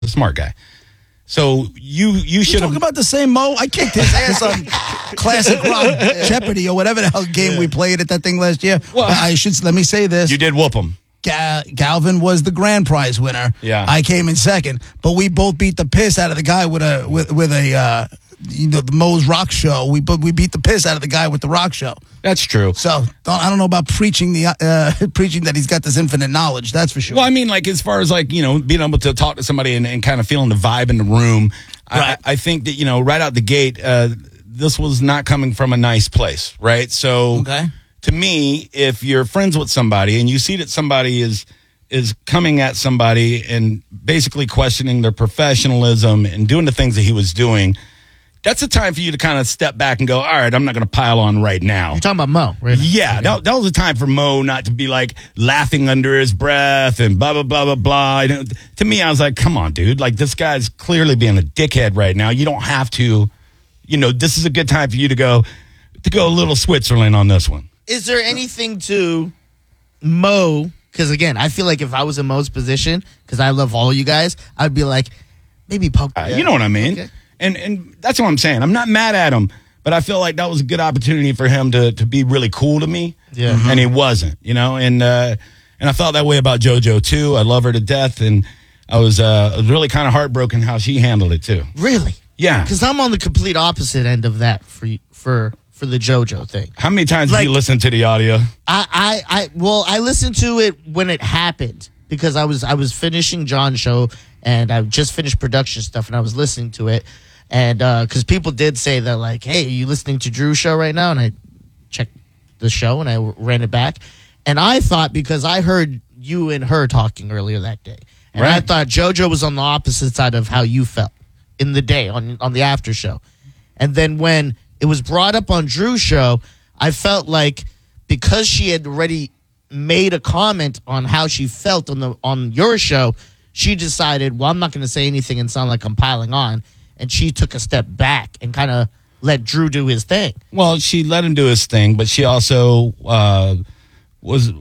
a smart guy. So you should have talking about the same Mo. I kicked his ass on Classic Rock Jeopardy or whatever the hell game we played at that thing last year. Well, let me say this. You did whoop him. Galvin was the grand prize winner. Yeah. I came in second, but we both beat the piss out of the guy with the Mo's Rock Show. We beat the piss out of the guy with the rock show. That's true. So I don't know about preaching preaching that he's got this infinite knowledge. That's for sure. Well, I mean, like as far as like being able to talk to somebody and kind of feeling the vibe in the room. Right. I think that right out the gate, this was not coming from a nice place, right? So to me, if you're friends with somebody and you see that somebody is coming at somebody and basically questioning their professionalism and doing the things that he was doing, that's a time for you to kind of step back and go, all right, I'm not going to pile on right now. You're talking about Mo, right? Yeah, that was a time for Mo not to be like laughing under his breath and blah, blah, blah, blah, blah. To me, I was like, come on, dude. Like, this guy's clearly being a dickhead right now. You don't have to, this is a good time for you to go a little Switzerland on this one. Is there anything to Mo? Because, again, I feel like if I was in Mo's position, because I love all you guys, I'd be like, maybe poke. You know what I mean? Okay. And that's what I'm saying. I'm not mad at him, but I feel like that was a good opportunity for him to be really cool to me. Yeah. And he wasn't, and I felt that way about JoJo too. I love her to death, and I was really kind of heartbroken how she handled it too. Really? Yeah. Because I'm on the complete opposite end of that for the JoJo thing. How many times did you listen to the audio? I listened to it when it happened because I was finishing John's show and I just finished production stuff and I was listening to it. And because people did say that, like, hey, are you listening to Drew's show right now? And I checked the show and I ran it back. And I thought, because I heard you and her talking earlier that day. And I thought JoJo was on the opposite side of how you felt in the day on the after show. And then when it was brought up on Drew's show, I felt like because she had already made a comment on how she felt on your show, she decided, well, I'm not going to say anything and sound like I'm piling on. And she took a step back and kind of let Drew do his thing. Well, she let him do his thing, but she also was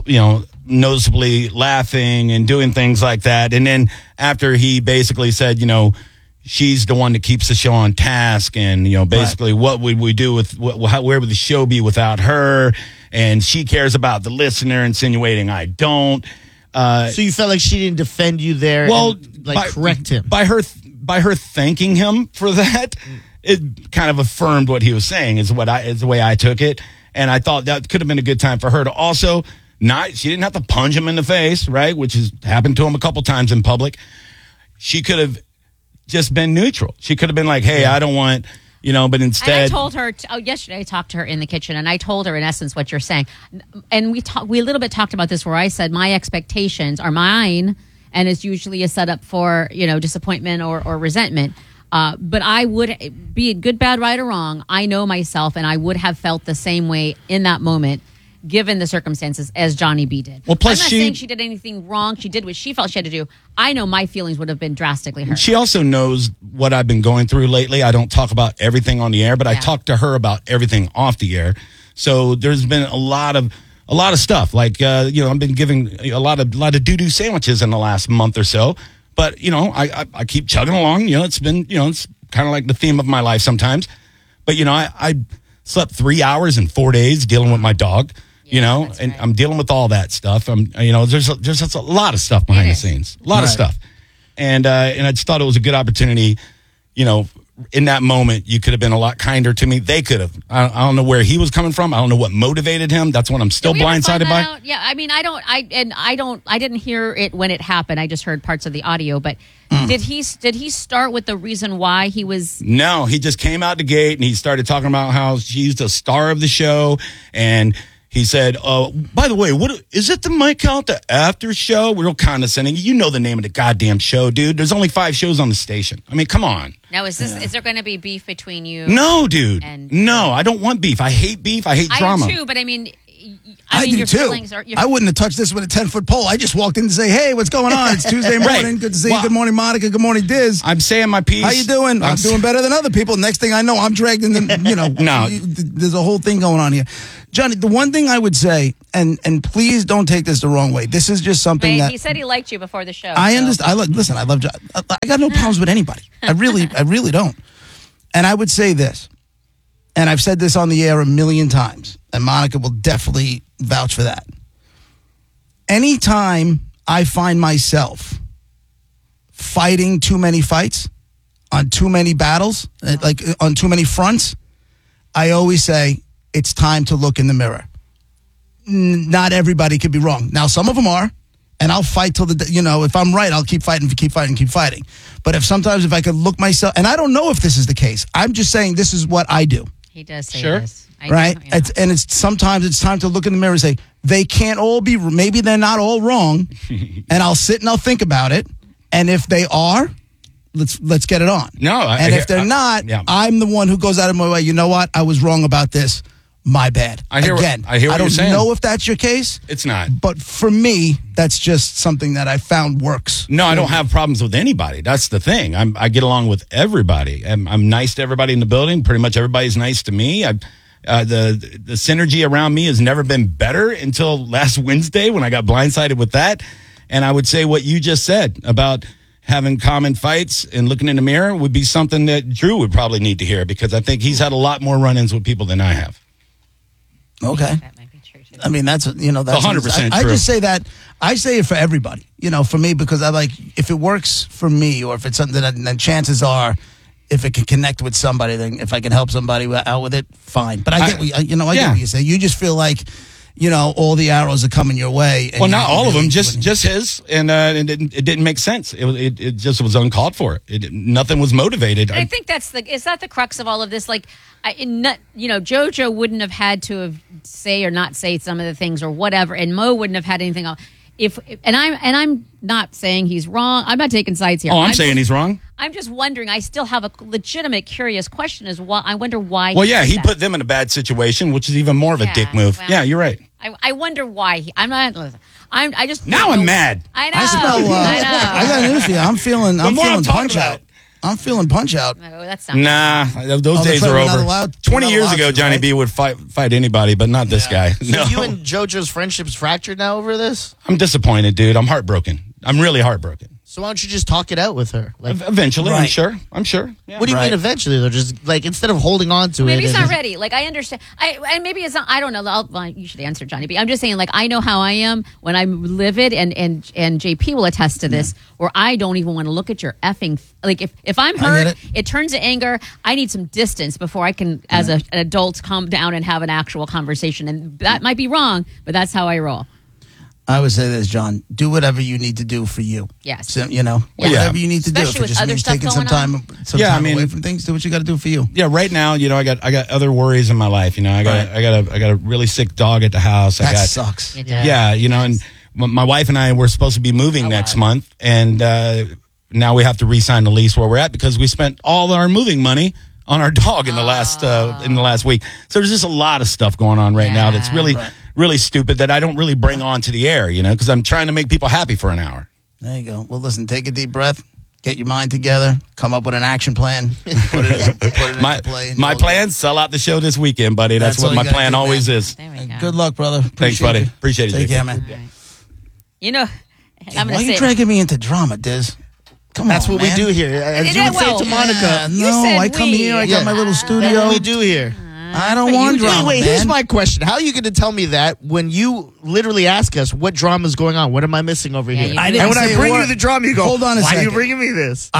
noticeably laughing and doing things like that. And then after he basically said, she's the one that keeps the show on task, and basically what would we do with where would the show be without her? And she cares about the listener, insinuating I don't. So you felt like she didn't defend you there? Well, and, correct him by her thanking him for that, it kind of affirmed what he was saying. Is the way I took it, and I thought that could have been a good time for her to also she didn't have to punch him in the face, right? Which has happened to him a couple times in public. She could have just been neutral. She could have been like, hey, I don't want, but instead. And I told her, yesterday I talked to her in the kitchen, and I told her in essence what you're saying. And we a little bit talked about this where I said my expectations are mine, and it's usually a setup for, disappointment or resentment. But I would, be it good, bad, right, or wrong, I know myself, and I would have felt the same way in that moment, given the circumstances, as Johnny B did. Well, plus I'm not saying she did anything wrong. She did what she felt she had to do. I know my feelings would have been drastically hurt. She also knows what I've been going through lately. I don't talk about everything on the air, but I talk to her about everything off the air. So there's been a lot of stuff. Like, I've been giving a lot of doo-doo sandwiches in the last month or so. But, I keep chugging along. It's been, it's kind of like the theme of my life sometimes. But, I slept 3 hours in 4 days dealing with my dog. And right. I'm dealing with all that stuff. There's a lot of stuff behind the scenes, a lot of stuff. And I just thought it was a good opportunity, in that moment, you could have been a lot kinder to me. They could have. I don't know where he was coming from. I don't know what motivated him. That's what I'm still blindsided by. Out? Yeah, I mean, I didn't hear it when it happened. I just heard parts of the audio. But did he start with the reason why he was? No, he just came out the gate and he started talking about how she's the star of the show, and he said, by the way, what is it the Mike Out the after show? Real condescending. You know the name of the goddamn show, dude. There's only 5 shows on the station. I mean, come on. Now, is there going to be beef between you? No, dude. No, I don't want beef. I hate beef. I hate drama. I do too, but I mean, do your too. feelings are... I wouldn't have touched this with a 10-foot pole. I just walked in to say, hey, what's going on? It's Tuesday morning. Right. Good to see you. Good morning, Monica. Good morning, Diz. I'm saying my piece. How you doing? I'm doing better than other people. Next thing I know, I'm dragged in the, No. There's a whole thing going on here. Johnny, the one thing I would say and please don't take this the wrong way. This is just something Wait, that he said he liked you before the show. I so- understand. Listen, I love John. I got no problems with anybody. I really don't. And I would say this, and I've said this on the air a million times, and Monica will definitely vouch for that. Anytime I find myself fighting too many fights on too many battles, like on too many fronts, I always say it's time to look in the mirror. Not everybody could be wrong. Now, some of them are, and I'll fight till if I'm right, I'll keep fighting. But if I could look myself, and I don't know if this is the case. I'm just saying this is what I do. He does say Sure. this. I Right? know, yeah. Sometimes it's time to look in the mirror and say, they can't all be, maybe they're not all wrong. And I'll sit and I'll think about it. And if they are, let's get it on. No, and if they're not, yeah. I'm the one who goes out of my way. You know what? I was wrong about this. My bad. I hear what I don't you're saying. know if that's your case. It's not. But for me, that's just something that I found works. No, I don't have problems with anybody. That's the thing. I get along with everybody. I'm nice to everybody in the building. Pretty much everybody's nice to me. The synergy around me has never been better until last Wednesday when I got blindsided with that. And I would say what you just said about having common fights and looking in the mirror would be something that Drew would probably need to hear, because I think he's had a lot more run-ins with people than I have. Okay. That might be true, too. I mean, that's 100% I true. just say that. I say it for everybody, for me, because I like, if it works for me, or if it's something that, then chances are, if it can connect with somebody, then if I can help somebody out with it, fine. But I get what you say. You just feel like, all the arrows are coming your way. And Well, not all of them, just his, and it didn't make sense. It just was uncalled for. Nothing was motivated. I think is that the crux of all of this? Like, JoJo wouldn't have had to have say or not say some of the things or whatever, and Mo wouldn't have had anything else. I'm not saying he's wrong. I'm not taking sides here. I'm saying he's wrong. I'm just wondering. I still have a legitimate, curious question: is why I wonder why. Well, yeah, did he that. put them in a bad situation, which is even more of a Yeah, dick move. well, Yeah, you're right. I wonder why. I'm not. Listen, I just Now I'm mad. I know. I smell. I know. I got news for you. I'm feeling more I'm talking punch about out. I'm feeling punch out. No, that's not. Nah, those days they're are not over. allowed- 20 not years allowed ago, to, Johnny right? B would fight anybody, but not this guy. No, You and JoJo's friendship's fractured now over this? I'm disappointed, dude. I'm heartbroken. I'm really heartbroken. So why don't you just talk it out with her? Like, Eventually, I'm Right. sure. I'm sure. Yeah. what do you Right. mean eventually, though? Just, like, instead of holding on to it. Maybe he's and not just- ready. Like, I understand. And maybe it's not. I don't know. You should answer, Johnny B. I'm just saying, like, I know how I am when I'm livid, and JP will attest to this, where I don't even want to look at your effing. Like, if I'm get hurt, it. it turns to anger. I need some distance before I can, as an adult, calm down and have an actual conversation. And that might be wrong, but that's how I roll. I would say this, John. Do whatever you need to do for you. Yes. So, Yeah. whatever you need to do. Especially If it with just other means stuff taking some going on. time, Yeah, I away mean- from things, do what you got to do for you. Yeah, right now, I got other worries in my life. I got a really sick dog at the house. That I got sucks. It does. Yeah, and my wife and I were supposed to be moving next month, and now we have to re-sign the lease where we're at because we spent all our moving money on our dog in the last week. So there's just a lot of stuff going on right now that's really really stupid that I don't really bring on to the air, because I'm trying to make people happy for an hour. There you go. Well, listen, take a deep breath, get your mind together, come up with an action plan, put it into play. My plan: sell out the show this weekend, buddy. That's That's what all my you gotta plan do, always man. is. There we go. Good luck, brother. Thanks, buddy. Appreciate it. Take JP. care, man. You know, I'm Why going are to you say. dragging me into drama, Diz? Come That's on, what man. we do here. As It you is, would say well, to Monica. Yeah, You no, said I come we. here. I got my little That's studio. what we do here. I don't want drama, Wait, man. here's my question. How are you going to tell me that when you literally ask us what drama is going on? What am I missing over Yeah, here? you I And didn't when I say bring what- you the drama, you go, Hold on a why are you second. bringing me this?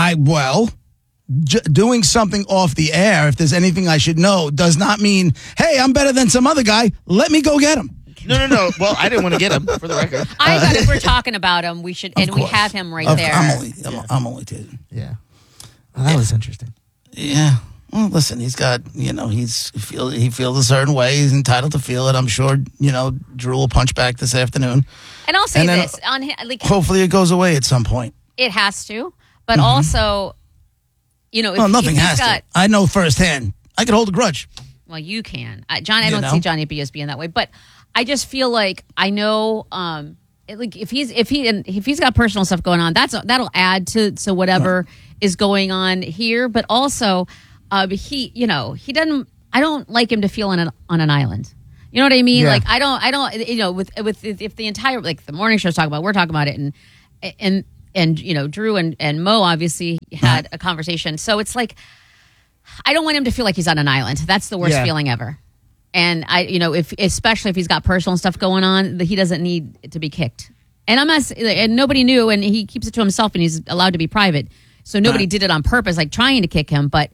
Doing something off the air, if there's anything I should know, does not mean, hey, I'm better than some other guy. Let me go get him. No. Well, I didn't want to get him, for the record. I thought if we're talking about him, we should, and we course. have him right Of- there. I'm only teasing. Yeah. Well, that was interesting. Yeah. Well, listen, he's got, he feels a certain way. He's entitled to feel it. I'm sure, Drew will punch back this afternoon. And I'll say And then- this: Hopefully it goes away at some point. it has to, but also, if, Well, nothing if he's has got, to. I know firsthand. I could hold a grudge. Well, you can, John. I You don't know? see Johnny B as being that way, but I just feel like I know, if he's got personal stuff going on, that'll add to whatever is going on here. But also, he doesn't. I don't like him to feel on an island. You know what I mean? Yeah. Like I don't, you know, with if the entire, like the morning show's talking about, we're talking about it, and you know, Drew and Mo obviously had a conversation. So it's like, I don't want him to feel like he's on an island. That's the worst Yeah. feeling ever. And especially if he's got personal stuff going on, that he doesn't need to be kicked. And and nobody knew, and he keeps it to himself, and he's allowed to be private. So nobody did it on purpose, like trying to kick him. But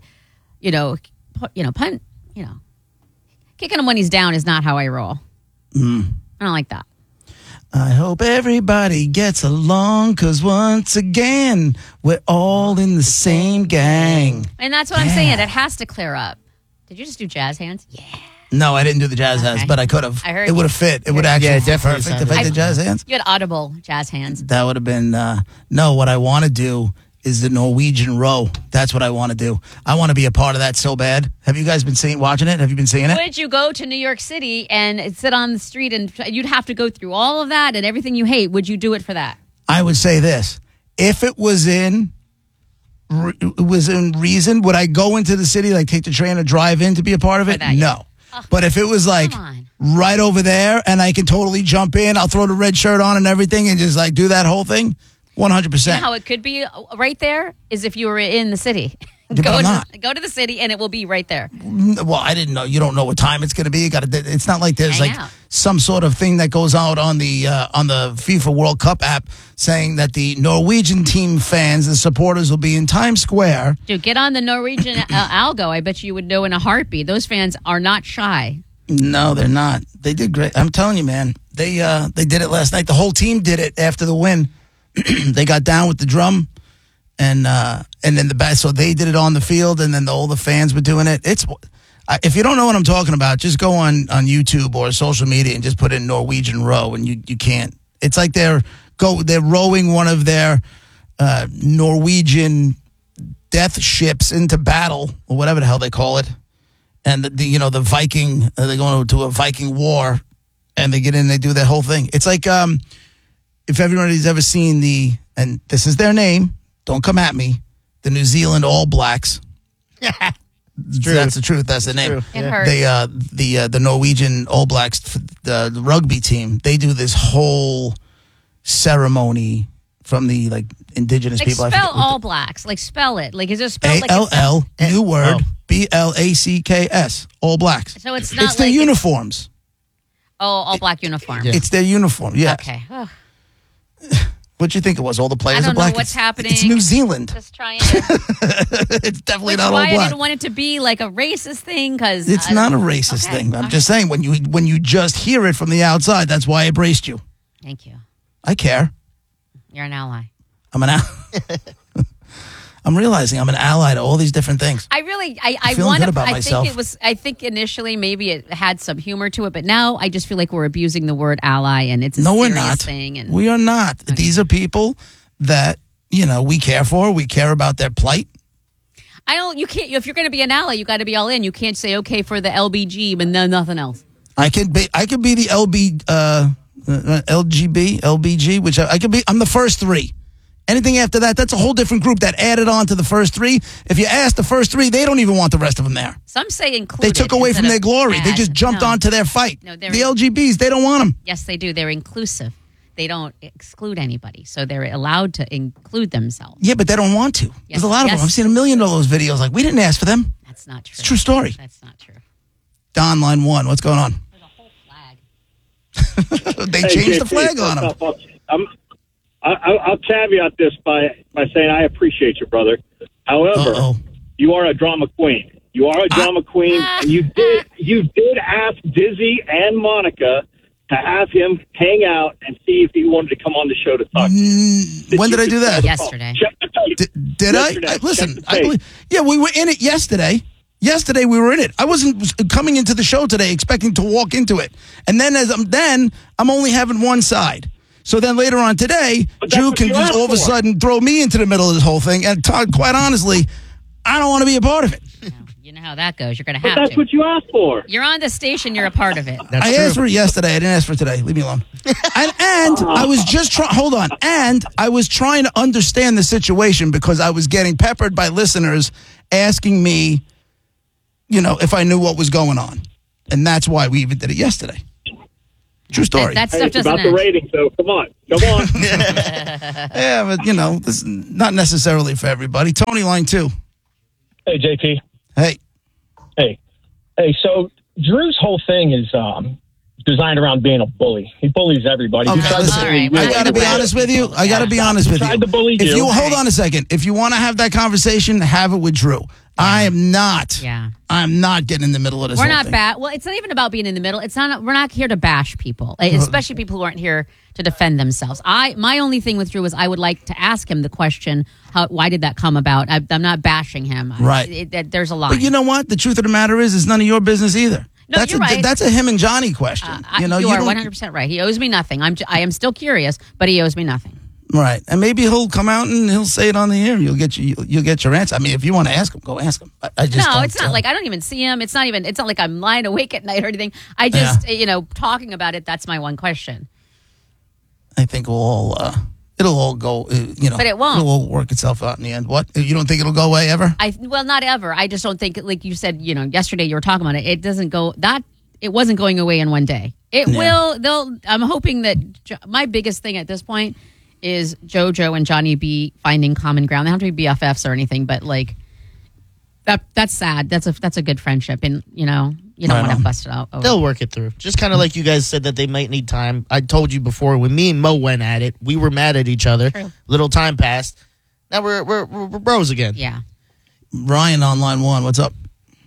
kicking him when he's down is not how I roll. I don't like that. I hope everybody gets along, because once again, we're all in the same gang. And that's what I'm saying. It has to clear up. Did you just do jazz hands? Yeah. No, I didn't do the jazz hands, but I could have. I heard it would have fit. It would actually fit definitely perfect if I did jazz hands. You had audible jazz hands. That would have been, no, what I want to do is the Norwegian row. That's what I want to do. I want to be a part of that so bad. Have you guys been watching it? Have you been seeing it? Would you go to New York City and sit on the street and you'd have to go through all of that and everything you hate? Would you do it for that? I would say this. If it was in reason, would I go into the city, like take the train or drive in to be a part of it? that, yeah. No. But if it was like Come on. right over there and I can totally jump in, I'll throw the red shirt on and everything and just like do that whole thing, 100%. You know how it could be right there is if you were in the city. Yeah, but I'm not. Go to the city and it will be right there. Well, I didn't know. You don't know what time it's going to be. You got to. It's not like there's Hang like out. some sort of thing that goes out on the FIFA World Cup app saying that the Norwegian team fans, the supporters, will be in Times Square. Dude, get on the Norwegian algo. I bet you would know in a heartbeat. Those fans are not shy. No, they're not. They did great. I'm telling you, man. They did it last night. The whole team did it after the win. They got down with the drum. And then the back, so they did it on the field, and then all the fans were doing it. If you don't know what I'm talking about, just go on YouTube or social media and just put in Norwegian row, and you can't. It's like they're rowing one of their Norwegian death ships into battle or whatever the hell they call it, and the Viking, they're going to a Viking war, and they get in, and they do that whole thing. It's like if everybody's ever seen and this is their name. Don't come at me. The New Zealand All Blacks. That's the truth. That's the name. It hurts. They the Norwegian All Blacks, the rugby team. They do this whole ceremony from the indigenous Like people. spell All Blacks. Like spell it. Like is it spelled like ALL new word BLACKS All Blacks. So it's not It's their like uniforms. all black uniform. It's their uniform. Yeah. Okay. Oh, What'd you think it was? All the players I don't are black. know what's happening. It's New Zealand. just trying to. It's definitely Which not all why I black. didn't want it to be like a racist thing because It's not a racist thing. I'm just saying when you just hear it from the outside, that's why I braced you. Thank you. I care. You're an ally. I'm realizing I'm an ally to all these different things. I really, feeling want good to. about myself. I think initially maybe it had some humor to it, but now I just feel like we're abusing the word ally, and it's a No, we're serious not. thing. And We are not. These are people that we care for. We care about their plight. I don't. You can't. If you're going to be an ally, you got to be all in. You can't say okay for the LBG, but no nothing else. I could be the LBG, which I could be. I'm the first three. Anything after that, that's a whole different group that added on to the first three. If you ask the first three, they don't even want the rest of them there. Some say included. They took away from instead their of glory. They add. just jumped No. onto their fight. No, the they're- LGBs, they don't want them. Yes, they do. They're inclusive. They don't exclude anybody, so they're allowed to include themselves. Yeah, but they don't want to. There's a lot of them. I've seen 1 million of those videos. Like, we didn't ask for them. That's not true. It's a true story. That's not true. Don, line 1, what's going on? There's a whole flag. They changed the flag on them. I'll caveat this by saying I appreciate you, brother. However, Uh-oh. you are a drama queen. You are a drama queen, and you did ask Dizzy and Monica to have him hang out and see if he wanted to come on the show to talk. When did I do that? Yesterday. Did Yesterday. I? Listen, Check the I believe. Yeah, we were in it yesterday. Yesterday we were in it. I wasn't coming into the show today expecting to walk into it, and then I'm only having one side. So then later on today, But that's Drew what can you just asked all of a for. sudden throw me into the middle of this whole thing. And quite honestly, I don't want to be a part of it. You know how that goes. You're going to But have that's to. what you asked for. You're on the station. You're a part of it. That's I true. asked for it yesterday. I didn't ask for it today. Leave me alone. And I was just trying. Hold on. And I was trying to understand the situation because I was getting peppered by listeners asking me, if I knew what was going on. And that's why we even did it yesterday. True story. That Hey, stuff it's doesn't about the end. ratings, so come on. Yeah, but, this is not necessarily for everybody. Tony, line 2. Hey, JP. Hey. Hey, so Drew's whole thing is designed around being a bully. He bullies everybody. Okay, He tried to listen, All bully right, you. I got to be honest with you. Tried to bully If you. you hold on a second, if you want to have that conversation, have it with Drew. I am not. Yeah. I'm not getting in the middle of this. We're whole not thing. bad. Well, it's not even about being in the middle. It's not. We're not here to bash people, especially people who aren't here to defend themselves. My only thing with Drew is I would like to ask him the question: why did that come about? I'm not bashing him. Right. There's a line. But you know what? The truth of the matter is, it's none of your business either. No, you're right. That's a him and Johnny question. you you are don't- 100% right. He owes me nothing. I am still curious, but he owes me nothing. Right, and maybe he'll come out and he'll say it on the air. You'll get your answer. I mean, if you want to ask him, go ask him. I just No, don't, it's not like I don't even see him. It's not like I'm lying awake at night or anything. I just, talking about it, that's my one question. I think it'll all go. But it won't. It'll all work itself out in the end. What? You don't think it'll go away ever? Well, not ever. I just don't think, like you said, yesterday you were talking about it. It doesn't go it wasn't going away in one day. It will. I'm hoping that my biggest thing at this point is JoJo and Johnny B finding common ground. They don't have to be BFFs or anything, but like that's sad. That's a good friendship, and you don't want to bust it out. They'll work it through. Just kind of like you guys said that they might need time. I told you before when me and Mo went at it, we were mad at each other. True. Little time passed. Now we're bros again. Yeah. Ryan on line 1. What's up?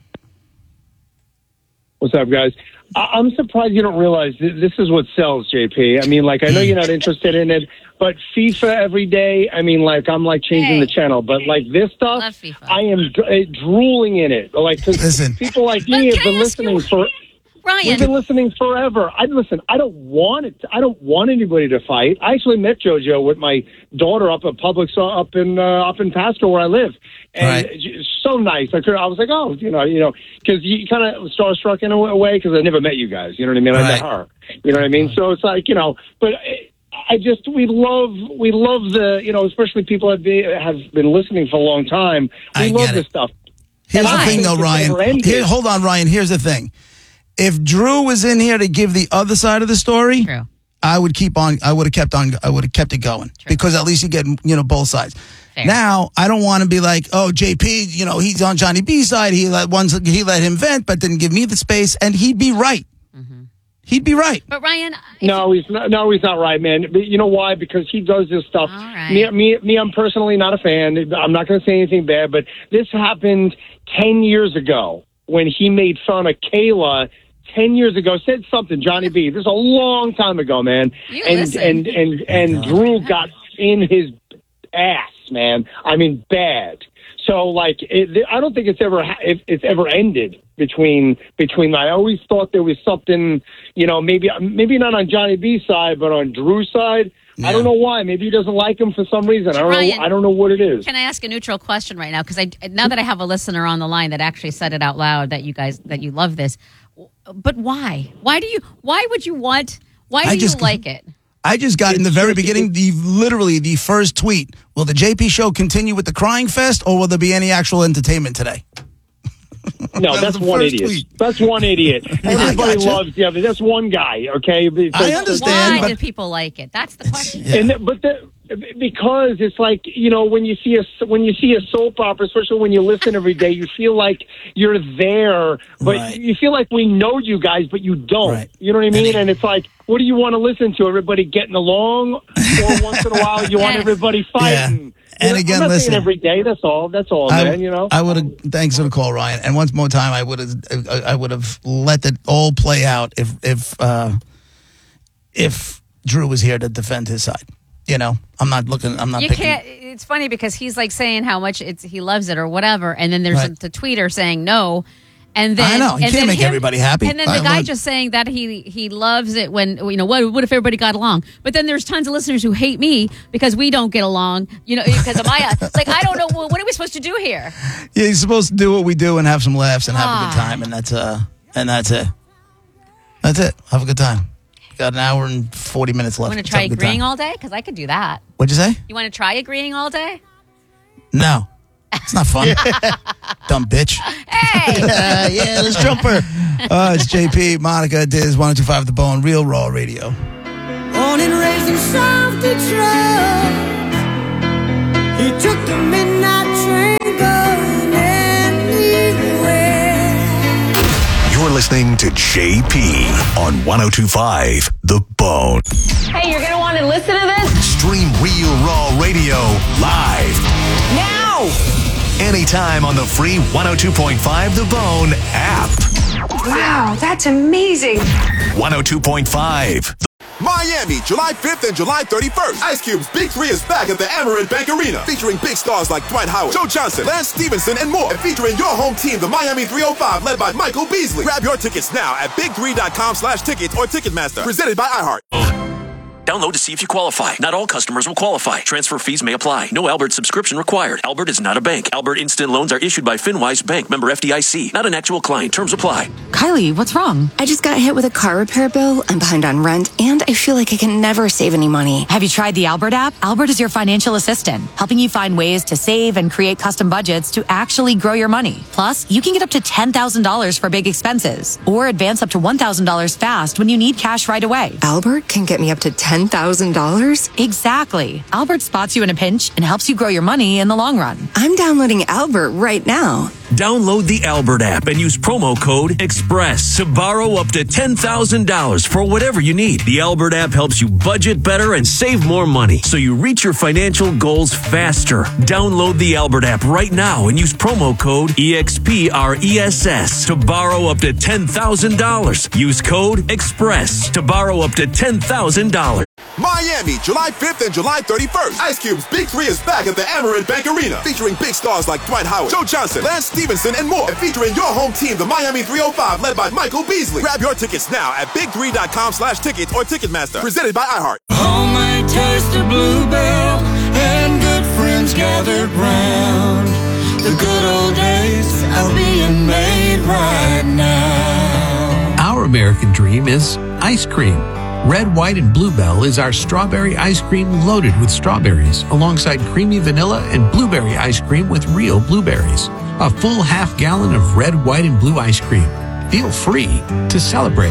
What's up, guys? I'm surprised you don't realize this is what sells, JP. I mean, like, I know you're not interested in it, but FIFA every day, I mean, like, I'm, like, changing the channel. But, like, this stuff, Love FIFA. I am drooling in it. Like, 'cause Listen. people like me have been listening for... We've been Ryan. listening forever. I don't want it. I don't want anybody to fight. I actually met JoJo with my daughter up at Publix up in Pasco where I live, and Right. so nice. I was like, oh, because you kind of starstruck in a way because I never met you guys. You know what I mean? I met Right. her. You know what I mean? So it's like but. We love the especially people have been listening for a long time. I We love get this it. stuff. Here's And the I thing, think though, it's Ryan. never-ending. Hold on, Ryan. Here's the thing. If Drew was in here to give the other side of the story, True. I would have kept it going because at least you get both sides. Fair. Now I don't want to be like, oh, JP, he's on Johnny B's side. He let him vent, but didn't give me the space, and he'd be right. He'd be right. But Ryan, No, he's not. No, he's not right, man. But you know why? Because he does this stuff. All right. Me, I'm personally not a fan. I'm not going to say anything bad, but this happened 10 years ago when he made fun of Kayla. 10 years ago, said something, Johnny B. This is a long time ago, man. You And listen. and Drew got in his ass, man. I mean, bad. So, like, I don't think it's ever ended between. I always thought there was something, maybe not on Johnny B's side, but on Drew's side. I don't know why. Maybe he doesn't like him for some reason. Ryan, I don't know what it is. can I ask a neutral question right now? Because now that I have a listener on the line that actually said it out loud that you love this, but why? Why do you like it? I just got in the very beginning, literally the first tweet. Will the JP show continue with the crying fest, or will there be any actual entertainment today? No, That was that's the one first idiot. tweet. That's one idiot. Everybody gotcha. loves the other. That's one guy, okay? I understand. Why but- do people like it? That's the question. Because it's like when you see a soap opera, especially when you listen every day, you feel like you're there, but Right. you feel like we know you guys, but you don't. Right. You know what I mean? And- And it's like, what do you want to listen to? Everybody getting along, or once in a while you want Yes. everybody fighting? And again, I'm not listen. saying every day. That's all, man. I would have. Thanks for the call, Ryan. And once more time, I would have let it all play out if Drew was here to defend his side. I'm not looking. I'm not. You picking. can't. It's funny because he's like saying how much he loves it or whatever, and then there's Right. the tweeter saying no, and then I know. You and can't then make everybody happy. And then the I guy love- just saying that he loves it when what if everybody got along? But then there's tons of listeners who hate me because we don't get along. Because of my like I don't know what are we supposed to do here? Yeah, you're supposed to do what we do and have some laughs and have a good Ah. time, and that's it. That's it. Have a good time. Got an hour and 40 minutes left. Want to Let's try have a good agreeing time. all day? Because I could do that. What'd you say? You want to try agreeing all day? No, it's not fun. Dumb bitch. Hey. Yeah, let's jump her. It's JP, Monica, Diz, 102.5 The Bone, Real Raw Radio. Born and raised in South Detroit, he took the midnight train going anywhere. You're listening to JP on 102.5 The Bone. Hey, you're going to want to listen to this? Stream Real Raw Radio live Now! anytime on the free 102.5 The Bone app. Wow, that's amazing. 102.5. Miami, July 5th and July 31st. Ice Cube's Big 3 is back at the Amerant Bank Arena, featuring big stars like Dwight Howard, Joe Johnson, Lance Stevenson, and more. And featuring your home team, the Miami 305, led by Michael Beasley. Grab your tickets now at big3.com/tickets or Ticketmaster. Presented by iHeart. Download to see if you qualify. Not all customers will qualify. Transfer fees may apply. No Albert subscription required. Albert is not a bank. Albert Instant Loans are issued by FinWise Bank, member FDIC. Not an actual client. Terms apply. Kylie, what's wrong? I just got hit with a car repair bill. I'm behind on rent, and I feel like I can never save any money. Have you tried the Albert app? Albert is your financial assistant, helping you find ways to save and create custom budgets to actually grow your money. Plus, you can get up to $10,000 for big expenses, or advance up to $1,000 fast when you need cash right away. Albert can get me up to $10,000? Exactly. Albert spots you in a pinch and helps you grow your money in the long run. I'm downloading Albert right now. Download the Albert app and use promo code EXPRESS to borrow up to $10,000 for whatever you need. The Albert app helps you budget better and save more money, so you reach your financial goals faster. Download the Albert app right now and use promo code EXPRESS to borrow up to $10,000. Use code EXPRESS to borrow up to $10,000. Miami, July 5th and July 31st. Ice Cube's Big 3 is back at the Amerant Bank Arena, featuring big stars like Dwight Howard, Joe Johnson, Lance Stevenson, and more. And featuring your home team, the Miami 305, led by Michael Beasley. Grab your tickets now at big3.com/tickets or Ticketmaster. Presented by iHeart. Homemade taste of Bluebell and good friends gathered round. The good old days are being made right now. Our American dream is ice cream. Red, White, and Bluebell is our strawberry ice cream loaded with strawberries, alongside creamy vanilla and blueberry ice cream with real blueberries. A full half gallon of red, white, and blue ice cream. Feel free to celebrate.